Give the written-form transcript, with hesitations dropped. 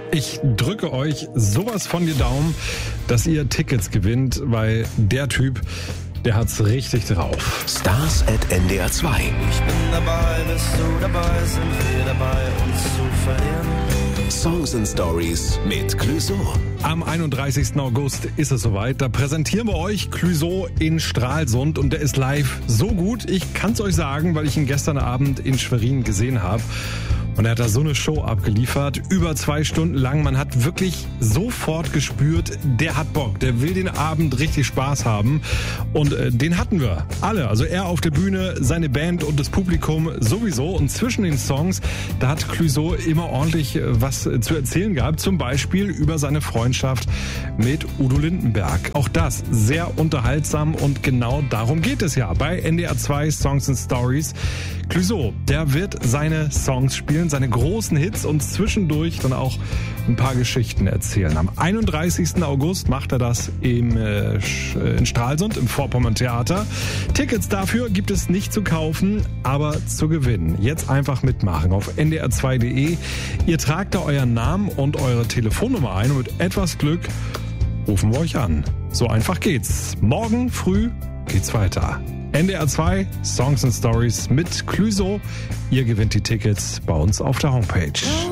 Ich drücke euch sowas von die Daumen, dass ihr Tickets gewinnt, weil der Typ, der hat's richtig drauf. Stars at NDR 2. Ich bin dabei, bist du dabei, sind wir dabei, uns zu verlieren. Songs and Stories mit Clouseau. Am 31. August ist es soweit. Da präsentieren wir euch Clouseau in Stralsund und der ist live so gut. Ich kann's euch sagen, weil ich ihn gestern Abend in Schwerin gesehen habe. Und er hat da so eine Show abgeliefert, über 2 Stunden lang. Man hat wirklich sofort gespürt, der hat Bock, der will den Abend richtig Spaß haben. Und den hatten wir alle. Also er auf der Bühne, seine Band und das Publikum sowieso. Und zwischen den Songs, da hat Clouseau immer ordentlich was zu erzählen gehabt. Zum Beispiel über seine Freundschaft mit Udo Lindenberg. Auch das sehr unterhaltsam und genau darum geht es ja bei NDR 2 Songs and Stories. Clouseau, der wird seine Songs spielen, seine großen Hits und zwischendurch dann auch ein paar Geschichten erzählen. Am 31. August macht er das in Stralsund im Vorpommern Theater. Tickets dafür gibt es nicht zu kaufen, aber zu gewinnen. Jetzt einfach mitmachen auf ndr2.de. Ihr tragt da euren Namen und eure Telefonnummer ein und mit etwas Glück rufen wir euch an. So einfach geht's. Morgen früh geht's weiter. NDR 2 Songs and Stories mit Clouseau. Ihr gewinnt die Tickets bei uns auf der Homepage.